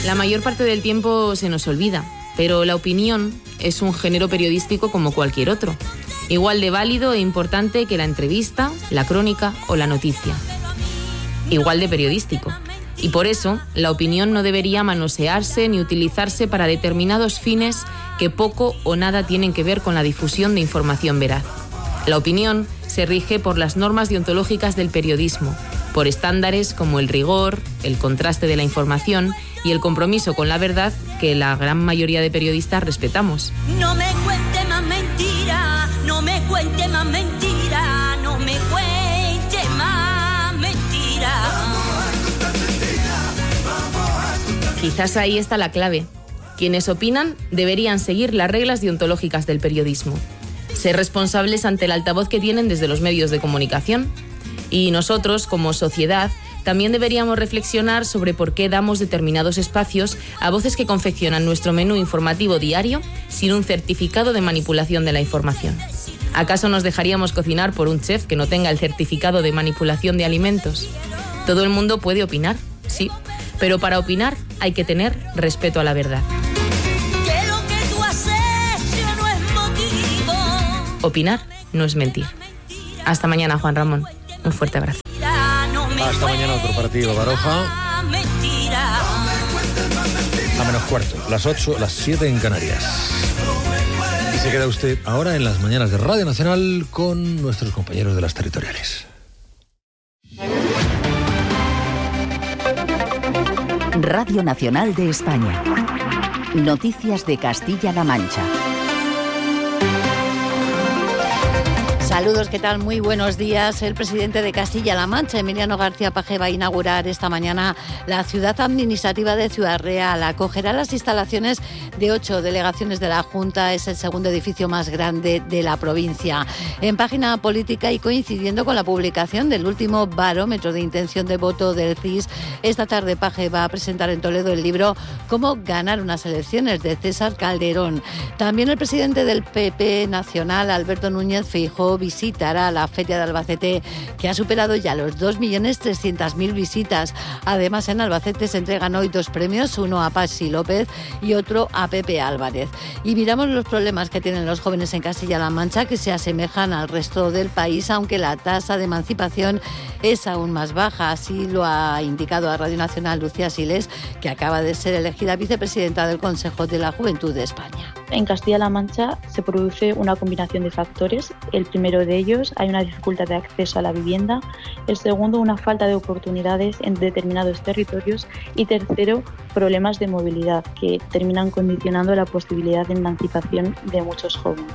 La mayor parte del tiempo se nos olvida, pero la opinión es un género periodístico como cualquier otro, igual de válido e importante que la entrevista, la crónica o la noticia. Igual de periodístico. Y por eso, la opinión no debería manosearse ni utilizarse para determinados fines que poco o nada tienen que ver con la difusión de información veraz. La opinión se rige por las normas deontológicas del periodismo, por estándares como el rigor, el contraste de la información y el compromiso con la verdad que la gran mayoría de periodistas respetamos. No me cuente más mentira, no me cuente más mentira, no me cuente más mentira. Quizás ahí está la clave. Quienes opinan deberían seguir las reglas deontológicas del periodismo, ser responsables ante el altavoz que tienen desde los medios de comunicación. Y nosotros, como sociedad, también deberíamos reflexionar sobre por qué damos determinados espacios a voces que confeccionan nuestro menú informativo diario sin un certificado de manipulación de la información. ¿Acaso nos dejaríamos cocinar por un chef que no tenga el certificado de manipulación de alimentos? Todo el mundo puede opinar, sí, pero para opinar hay que tener respeto a la verdad. Que lo que tú has hecho no es motivo. Opinar no es mentir. Hasta mañana, Juan Ramón. Un fuerte abrazo. Hasta mañana otro partido, Baroja. A menos cuarto, las 8, las 7 en Canarias. Y se queda usted ahora en las mañanas de Radio Nacional con nuestros compañeros de las territoriales. Radio Nacional de España. Noticias de Castilla-La Mancha. Saludos, ¿qué tal? Muy buenos días. El presidente de Castilla-La Mancha, Emiliano García Paje, va a inaugurar esta mañana la ciudad administrativa de Ciudad Real. Acogerá las instalaciones de 8 delegaciones de la Junta. Es el segundo edificio más grande de la provincia. En página política y coincidiendo con la publicación del último barómetro de intención de voto del CIS, esta tarde Paje va a presentar en Toledo el libro Cómo ganar unas elecciones, de César Calderón. También el presidente del PP nacional, Alberto Núñez Feijóo, visitará la Feria de Albacete, que ha superado ya los 2.300.000 visitas. Además, en Albacete se entregan hoy 2 premios, uno a Pachi López y otro a Pepe Álvarez. Y miramos los problemas que tienen los jóvenes en Castilla-La Mancha, que se asemejan al resto del país, aunque la tasa de emancipación es aún más baja. Así lo ha indicado a Radio Nacional Lucía Siles, que acaba de ser elegida vicepresidenta del Consejo de la Juventud de España. En Castilla-La Mancha se produce una combinación de factores. El primero de ellos, hay una dificultad de acceso a la vivienda. El segundo, una falta de oportunidades en determinados territorios. Y tercero, problemas de movilidad que terminan condicionando la posibilidad de emancipación de muchos jóvenes.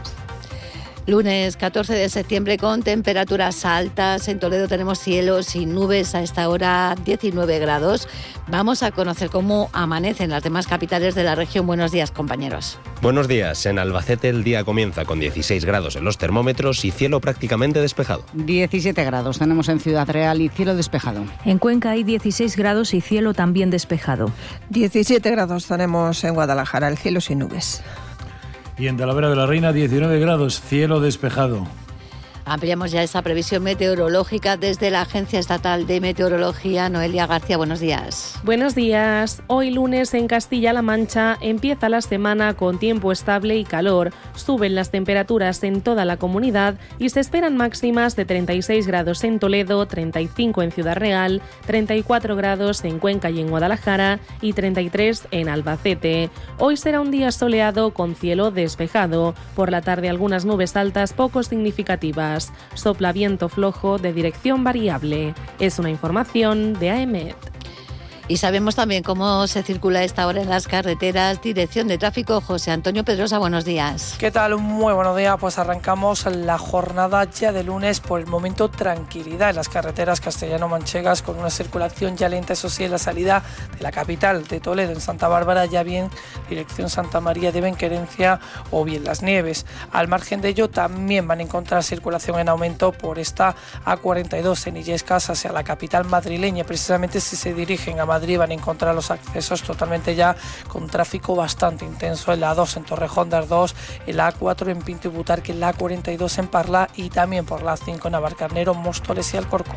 Lunes 14 de septiembre con temperaturas altas. En Toledo tenemos cielo sin nubes, a esta hora 19 grados. Vamos a conocer cómo amanecen las demás capitales de la región. Buenos días, compañeros. Buenos días. En Albacete el día comienza con 16 grados en los termómetros y cielo prácticamente despejado. 17 grados tenemos en Ciudad Real y cielo despejado. En Cuenca hay 16 grados y cielo también despejado. 17 grados tenemos en Guadalajara, el cielo sin nubes. Y en Talavera de la Reina, 19 grados, cielo despejado. Ampliamos ya esa previsión meteorológica desde la Agencia Estatal de Meteorología. Noelia García, buenos días. Buenos días. Hoy lunes en Castilla-La Mancha empieza la semana con tiempo estable y calor. Suben las temperaturas en toda la comunidad y se esperan máximas de 36 grados en Toledo, 35 en Ciudad Real, 34 grados en Cuenca y en Guadalajara y 33 en Albacete. Hoy será un día soleado con cielo despejado. Por la tarde algunas nubes altas poco significativas. Sopla viento flojo de dirección variable. Es una información de AEMET. Y sabemos también cómo se circula a esta hora en las carreteras. Dirección de Tráfico, José Antonio Pedrosa, buenos días. ¿Qué tal? Muy buenos días. Pues arrancamos la jornada ya de lunes. Por el momento, tranquilidad en las carreteras castellano-manchegas, con una circulación ya lenta, eso sí, en la salida de la capital de Toledo, en Santa Bárbara, ya bien dirección Santa María de Benquerencia o bien Las Nieves. Al margen de ello, también van a encontrar circulación en aumento por esta A42 en Illescas hacia la capital madrileña. Precisamente si se dirigen a Madrid van a encontrar los accesos totalmente ya con tráfico bastante intenso en la A2 en Torrejón de Ardoz, en la A4 en Pinto y Butarque, en la A42 en Parla y también por la A5 en Navalcarnero, Móstoles y Alcorcón.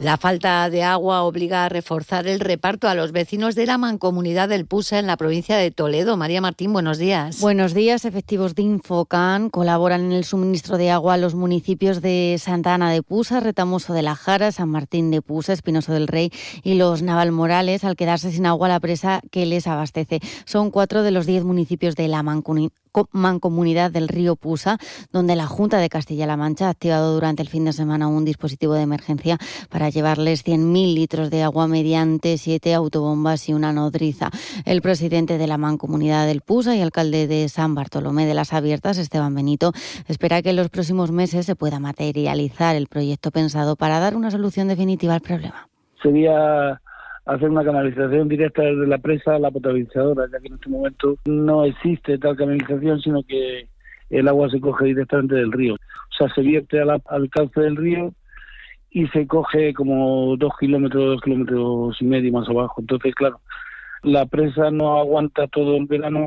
La falta de agua obliga a reforzar el reparto a los vecinos de la Mancomunidad del Pusa en la provincia de Toledo. María Martín, buenos días. Buenos días. Efectivos de Infocan colaboran en el suministro de agua a los municipios de Santa Ana de Pusa, Retamoso de la Jara, San Martín de Pusa, Espinoso del Rey y los Navalmorales, al quedarse sin agua la presa que les abastece. Son 4 de los 10 municipios de la Mancomunidad del Río Pusa, donde la Junta de Castilla-La Mancha ha activado durante el fin de semana un dispositivo de emergencia para llevarles 100.000 litros de agua mediante 7 autobombas y una nodriza. El presidente de la Mancomunidad del Pusa y alcalde de San Bartolomé de las Abiertas, Esteban Benito, espera que en los próximos meses se pueda materializar el proyecto pensado para dar una solución definitiva al problema. Sería hacer una canalización directa desde la presa a la potabilizadora, ya que en este momento no existe tal canalización, sino que el agua se coge directamente del río. O sea, se vierte al cauce del río y se coge como 2 kilómetros y medio más abajo. Entonces, claro, la presa no aguanta todo el verano.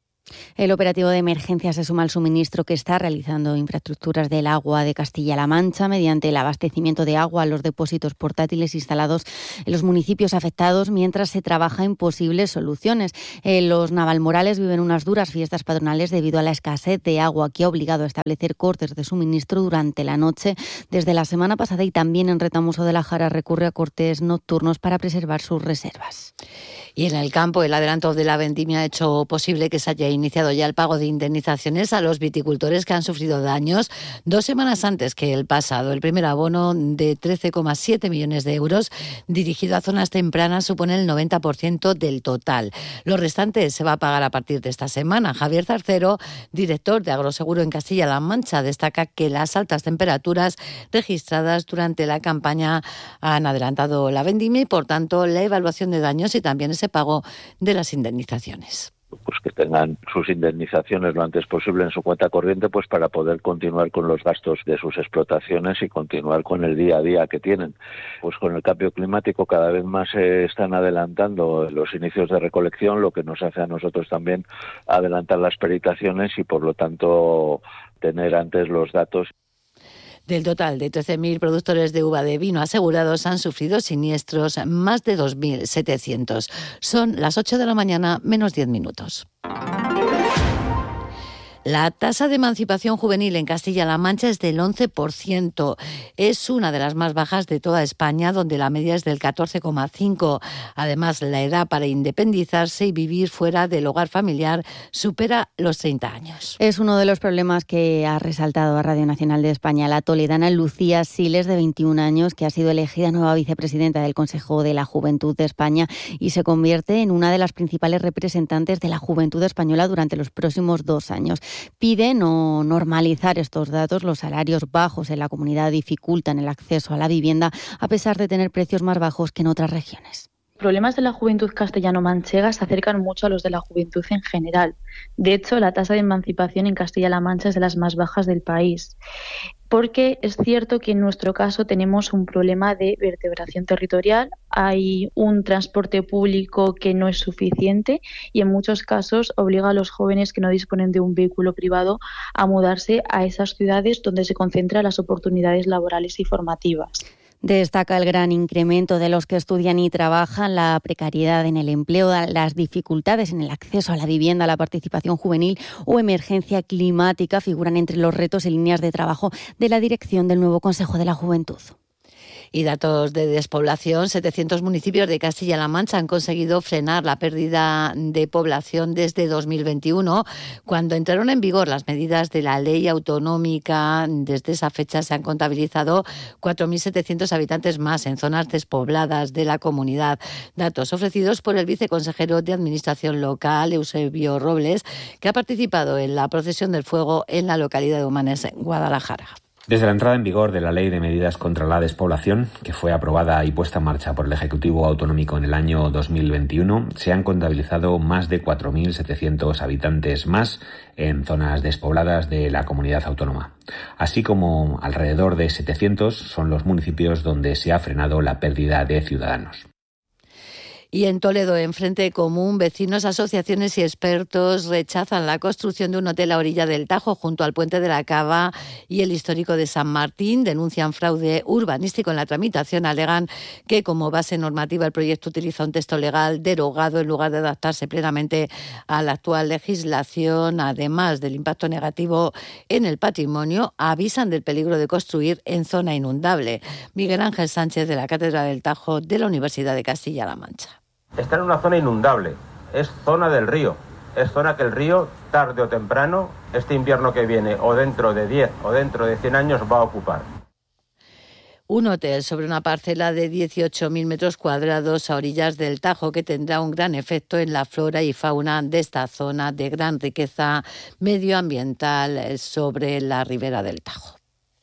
El operativo de emergencia se suma al suministro que está realizando Infraestructuras del Agua de Castilla-La Mancha mediante el abastecimiento de agua a los depósitos portátiles instalados en los municipios afectados, mientras se trabaja en posibles soluciones. Los Navalmorales viven unas duras fiestas patronales debido a la escasez de agua que ha obligado a establecer cortes de suministro durante la noche desde la semana pasada, y también en Retamoso de la Jara recurre a cortes nocturnos para preservar sus reservas. Y en el campo, el adelanto de la vendimia ha hecho posible que se haya iniciado ya el pago de indemnizaciones a los viticultores que han sufrido daños 2 semanas antes que el pasado. El primer abono de 13,7 millones de euros dirigido a zonas tempranas supone el 90% del total. Lo restante se va a pagar a partir de esta semana. Javier Zarcero, director de Agroseguro en Castilla-La Mancha, destaca que las altas temperaturas registradas durante la campaña han adelantado la vendimia y, por tanto, la evaluación de daños y también ese pago de las indemnizaciones. Pues que tengan sus indemnizaciones lo antes posible en su cuenta corriente, pues para poder continuar con los gastos de sus explotaciones y continuar con el día a día que tienen. Pues con el cambio climático cada vez más se están adelantando los inicios de recolección, lo que nos hace a nosotros también adelantar las peritaciones y por lo tanto tener antes los datos. Del total de 13.000 productores de uva de vino asegurados, han sufrido siniestros más de 2.700. Son las 8 de la mañana, menos 10 minutos. La tasa de emancipación juvenil en Castilla-La Mancha es del 11%. Es una de las más bajas de toda España, donde la media es del 14,5%. Además, la edad para independizarse y vivir fuera del hogar familiar supera los 30 años. Es uno de los problemas que ha resaltado a Radio Nacional de España la toledana Lucía Siles, de 21 años, que ha sido elegida nueva vicepresidenta del Consejo de la Juventud de España y se convierte en una de las principales representantes de la juventud española durante los próximos 2 años. Pide no normalizar estos datos. Los salarios bajos en la comunidad dificultan el acceso a la vivienda, a pesar de tener precios más bajos que en otras regiones. Los problemas de la juventud castellano-manchega se acercan mucho a los de la juventud en general. De hecho, la tasa de emancipación en Castilla-La Mancha es de las más bajas del país. Porque es cierto que en nuestro caso tenemos un problema de vertebración territorial, hay un transporte público que no es suficiente y en muchos casos obliga a los jóvenes que no disponen de un vehículo privado a mudarse a esas ciudades donde se concentran las oportunidades laborales y formativas. Destaca el gran incremento de los que estudian y trabajan, la precariedad en el empleo, las dificultades en el acceso a la vivienda, la participación juvenil o emergencia climática figuran entre los retos y líneas de trabajo de la dirección del nuevo Consejo de la Juventud. Y datos de despoblación: 700 municipios de Castilla-La Mancha han conseguido frenar la pérdida de población desde 2021, cuando entraron en vigor las medidas de la ley autonómica. Desde esa fecha se han contabilizado 4.700 habitantes más en zonas despobladas de la comunidad. Datos ofrecidos por el viceconsejero de Administración Local, Eusebio Robles, que ha participado en la procesión del fuego en la localidad de Humanes, en Guadalajara. Desde la entrada en vigor de la Ley de Medidas contra la Despoblación, que fue aprobada y puesta en marcha por el Ejecutivo Autonómico en el año 2021, se han contabilizado más de 4.700 habitantes más en zonas despobladas de la comunidad autónoma. Así como alrededor de 700 son los municipios donde se ha frenado la pérdida de ciudadanos. Y en Toledo, en Frente Común, vecinos, asociaciones y expertos rechazan la construcción de un hotel a orilla del Tajo junto al puente de la Cava y el histórico de San Martín. Denuncian fraude urbanístico en la tramitación. Alegan que como base normativa el proyecto utiliza un texto legal derogado en lugar de adaptarse plenamente a la actual legislación. Además del impacto negativo en el patrimonio, avisan del peligro de construir en zona inundable. Miguel Ángel Sánchez, de la Cátedra del Tajo de la Universidad de Castilla-La Mancha. Está en una zona inundable, es zona del río, es zona que el río tarde o temprano, este invierno que viene o dentro de 10 o dentro de 100 años va a ocupar. Un hotel sobre una parcela de 18.000 metros cuadrados a orillas del Tajo que tendrá un gran efecto en la flora y fauna de esta zona de gran riqueza medioambiental sobre la ribera del Tajo.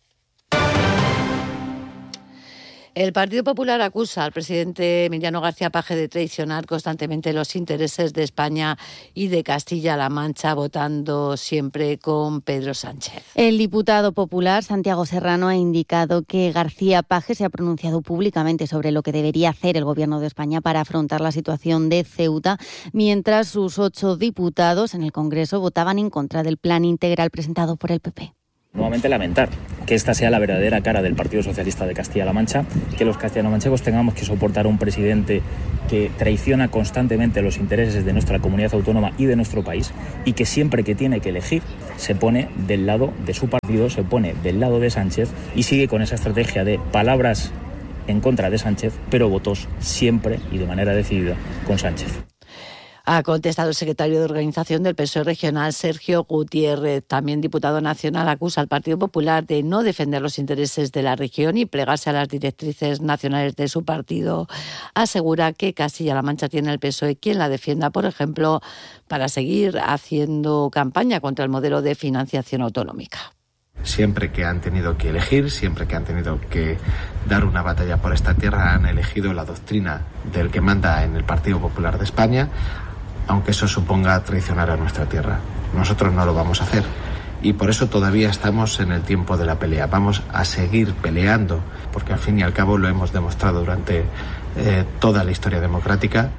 El Partido Popular acusa al presidente Emiliano García Paje de traicionar constantemente los intereses de España y de Castilla-La Mancha, votando siempre con Pedro Sánchez. El diputado popular Santiago Serrano ha indicado que García Paje se ha pronunciado públicamente sobre lo que debería hacer el Gobierno de España para afrontar la situación de Ceuta, mientras sus 8 diputados en el Congreso votaban en contra del plan integral presentado por el PP. Nuevamente lamentar que esta sea la verdadera cara del Partido Socialista de Castilla-La Mancha, que los castellanomanchegos tengamos que soportar a un presidente que traiciona constantemente los intereses de nuestra comunidad autónoma y de nuestro país, y que siempre que tiene que elegir se pone del lado de su partido, se pone del lado de Sánchez y sigue con esa estrategia de palabras en contra de Sánchez, pero votos siempre y de manera decidida con Sánchez. Ha contestado el secretario de Organización del PSOE regional, Sergio Gutiérrez. También diputado nacional acusa al Partido Popular de no defender los intereses de la región y plegarse a las directrices nacionales de su partido. Asegura que Castilla-La Mancha tiene el PSOE quien la defienda, por ejemplo, para seguir haciendo campaña contra el modelo de financiación autonómica. Siempre que han tenido que elegir, siempre que han tenido que dar una batalla por esta tierra, han elegido la doctrina del que manda en el Partido Popular de España, aunque eso suponga traicionar a nuestra tierra. Nosotros no lo vamos a hacer y por eso todavía estamos en el tiempo de la pelea. Vamos a seguir peleando porque al fin y al cabo lo hemos demostrado durante toda la historia democrática.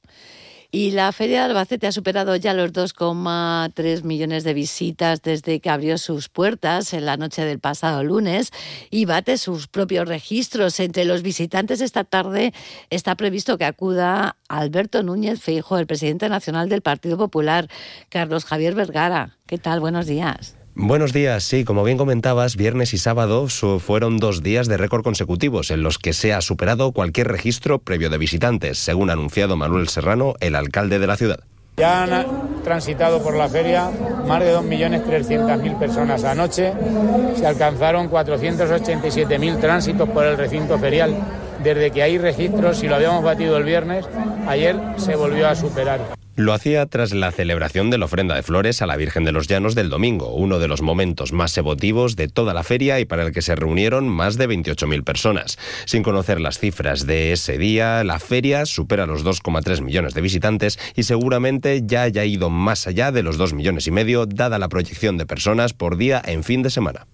Y la Feria de Albacete ha superado ya los 2,3 millones de visitas desde que abrió sus puertas en la noche del pasado lunes y bate sus propios registros. Entre los visitantes esta tarde está previsto que acuda Alberto Núñez Feijóo, el presidente nacional del Partido Popular. Carlos Javier Vergara, ¿qué tal? Buenos días. Buenos días, sí, como bien comentabas, viernes y sábado fueron 2 días de récord consecutivos en los que se ha superado cualquier registro previo de visitantes, según ha anunciado Manuel Serrano, el alcalde de la ciudad. Ya han transitado por la feria más de 2.300.000 personas. Anoche se alcanzaron 487.000 tránsitos por el recinto ferial. Desde que hay registros, si lo habíamos batido el viernes, ayer se volvió a superar. Lo hacía tras la celebración de la ofrenda de flores a la Virgen de los Llanos del domingo, uno de los momentos más emotivos de toda la feria y para el que se reunieron más de 28.000 personas. Sin conocer las cifras de ese día, la feria supera los 2,3 millones de visitantes y seguramente ya haya ido más allá de los 2,5 millones, dada la proyección de personas por día en fin de semana.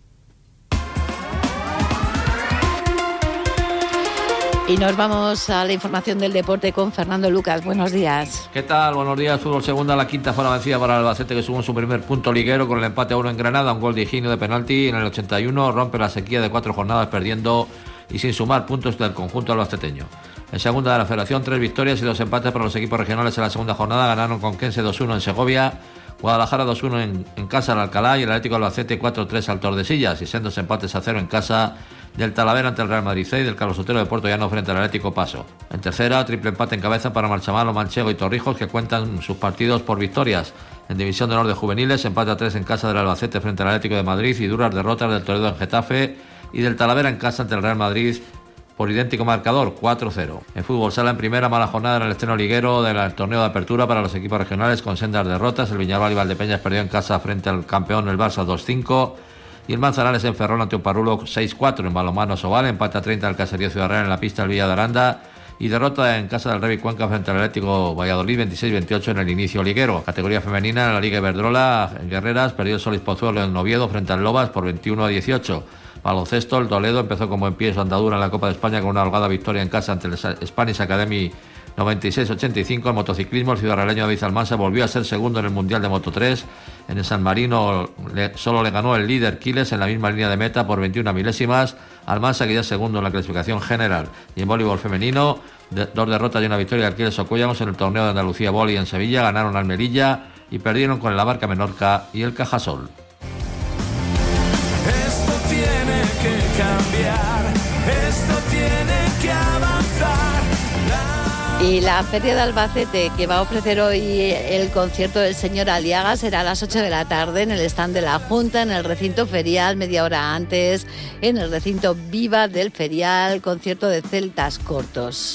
Y nos vamos a la información del deporte con Fernando Lucas. Buenos días. ¿Qué tal? Buenos días. Fútbol segunda, la quinta fue la vencida para el Albacete, que sumó su primer punto liguero con el empate a 1 en Granada. Un gol de Higinio de penalti en el 81. Rompe la sequía de 4 jornadas perdiendo y sin sumar puntos del conjunto albaceteño. En segunda de la Federación, 3 victorias y 2 empates para los equipos regionales en la segunda jornada. Ganaron Conquense 2-1 en Segovia, Guadalajara 2-1 en casa al Alcalá y el Atlético Albacete 4-3 al Tordesillas y sendos empates a 0 en casa del Talavera ante el Real Madrid C y del Carlos Sotero de Puerto Llano frente al Atlético Paso. En tercera, triple empate en cabeza para Marchamalo, Manchego y Torrijos, que cuentan sus partidos por victorias. En División de Honor de Juveniles, empate a 3 en casa del Albacete frente al Atlético de Madrid y duras derrotas del Toledo en Getafe y del Talavera en casa ante el Real Madrid por idéntico marcador, 4-0. En fútbol sala, en primera, mala jornada en el estreno liguero del torneo de apertura para los equipos regionales con sendas derrotas. El Viñalbal y Valdepeñas perdió en casa frente al campeón el Barça 2-5 y el Manzanares en Ferrol ante un Parulo 6-4. En balonmano Sobal, empate a 30 al Caserío Ciudad Real en la pista del Villa de Aranda y derrota en casa del Revi Cuenca frente al Atlético Valladolid 26-28 en el inicio liguero. Categoría femenina en la Liga Iberdrola, en Guerreras, perdió el Solís Pozuelo en Oviedo frente al Lobas por 21-18. Baloncesto, el Toledo empezó como en pie su andadura en la Copa de España con una holgada victoria en casa ante el Spanish Academy 96-85. En motociclismo, el ciudadraleño David Almansa volvió a ser segundo en el Mundial de Moto3. En el San Marino solo le ganó el líder Quiles en la misma línea de meta por 21 milésimas. Almansa, que ya es segundo en la clasificación general. Y en voleibol femenino, 2 derrotas y una victoria de Quiles Ocuellamos en el torneo de Andalucía Voli en Sevilla. Ganaron al Melilla y perdieron con el Abarca Menorca y el Cajasol. Esto tiene que cambiar, esto tiene que avanzar. Y la Feria de Albacete, que va a ofrecer hoy el concierto del señor Aliaga, será a las 8 de la tarde en el stand de la Junta, en el recinto ferial, media hora antes, en el recinto Viva del ferial, concierto de celtas cortos.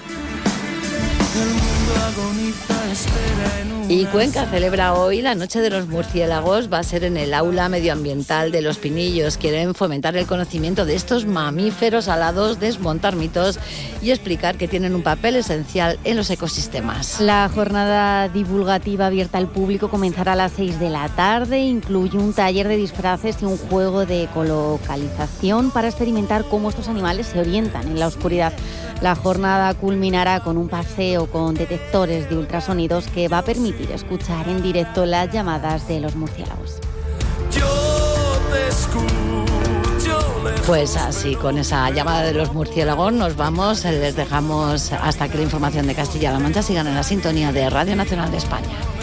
Y Cuenca celebra hoy la Noche de los Murciélagos. Va a ser en el aula medioambiental de Los Pinillos. Quieren fomentar el conocimiento de estos mamíferos alados, desmontar mitos y explicar que tienen un papel esencial en los ecosistemas. La jornada divulgativa abierta al público comenzará a las 6 de la tarde. Incluye un taller de disfraces y un juego de ecolocalización para experimentar cómo estos animales se orientan en la oscuridad. La jornada culminará con un paseo con detectores de ultrasonidos que va a permitir escuchar en directo las llamadas de los murciélagos. Pues así, con esa llamada de los murciélagos nos vamos. Les dejamos hasta que la información de Castilla-La Mancha sigan en la sintonía de Radio Nacional de España.